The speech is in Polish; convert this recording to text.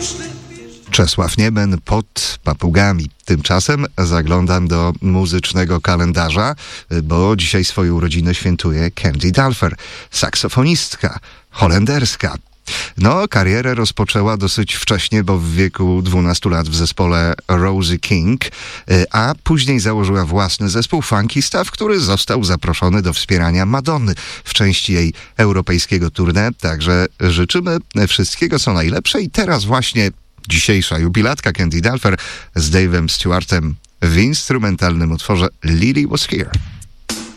Czesław Nieben pod papugami. Tymczasem zaglądam do muzycznego kalendarza, bo dzisiaj swoje urodziny świętuje Candy Dulfer, saksofonistka holenderska. Karierę rozpoczęła dosyć wcześnie, bo w wieku 12 lat w zespole Rosie King, a później założyła własny zespół Funky Stuff, który został zaproszony do wspierania Madonny w części jej europejskiego tournée. Także życzymy wszystkiego co najlepsze i teraz właśnie dzisiejsza jubilatka Candy Dulfer z Dave'em Stewartem w instrumentalnym utworze Lily Was Here.